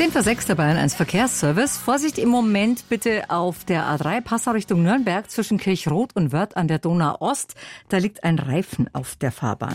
10:06 der Bayern 1 Verkehrsservice. Vorsicht im Moment bitte auf der A3 Passau Richtung Nürnberg zwischen Kirchrot und Wörth an der Donau Ost. Da liegt ein Reifen auf der Fahrbahn.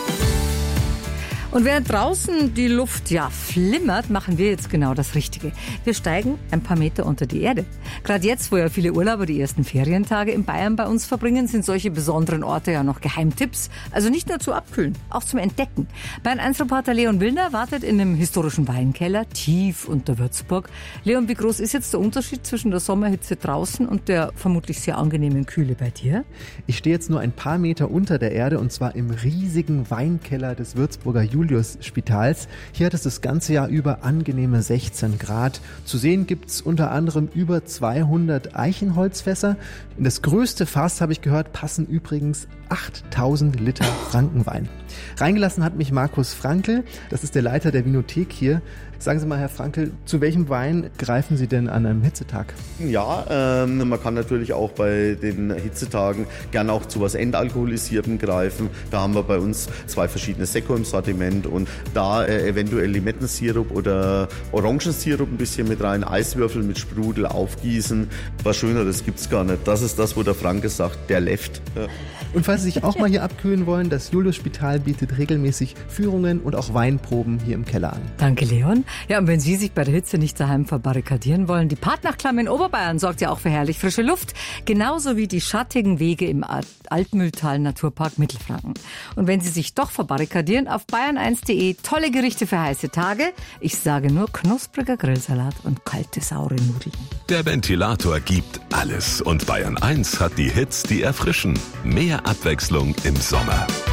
Und während draußen die Luft flimmert, machen wir jetzt genau das Richtige. Wir steigen ein paar Meter unter die Erde. Gerade jetzt, wo ja viele Urlauber die ersten Ferientage in Bayern bei uns verbringen, sind solche besonderen Orte ja noch Geheimtipps. Also nicht nur zu abkühlen, auch zum Entdecken. Bayern 1 Reporter Leon Willner wartet in einem historischen Weinkeller tief unter Würzburg. Leon, wie groß ist jetzt der Unterschied zwischen der Sommerhitze draußen und der vermutlich sehr angenehmen Kühle bei dir? Ich stehe jetzt nur ein paar Meter unter der Erde und zwar im riesigen Weinkeller des Würzburger Julius-Spitals. Hier hat es das ganze Jahr über angenehme 16 Grad. Zu sehen gibt es unter anderem über 200 Eichenholzfässer. In das größte Fass, habe ich gehört, passen übrigens 8000 Liter Frankenwein. Reingelassen hat mich Markus Frankl, das ist der Leiter der Vinothek hier. Sagen Sie mal, Herr Frankl, zu welchem Wein greifen Sie denn an einem Hitzetag? Ja, man kann natürlich auch bei den Hitzetagen gerne auch zu was Entalkoholisiertem greifen. Da haben wir bei uns 2 verschiedene Sekko im Sortiment und da eventuell Limettensirup oder Orangensirup ein bisschen mit rein, Eiswürfel mit Sprudel aufgießen. Was Schöneres gibt's gar nicht. Das ist das, wo der Franke sagt, der läuft. Ja. Und falls Sie sich auch mal hier abkühlen wollen, das Julius-Spital bietet regelmäßig Führungen und auch Weinproben hier im Keller an. Danke, Leon. Ja, und wenn Sie sich bei der Hitze nicht daheim verbarrikadieren wollen, die Partnachklamm in Oberbayern sorgt ja auch für herrlich frische Luft. Genauso wie die schattigen Wege im Altmühltal Naturpark Mittelfranken. Und wenn Sie sich doch verbarrikadieren, auf bayern1.de tolle Gerichte für heiße Tage. Ich sage nur knuspriger Grillsalat und kalte, saure Nudeln. Der Ventilator gibt alles und Bayern 1 hat die Hits, die erfrischen. Mehr Abwechslung im Sommer.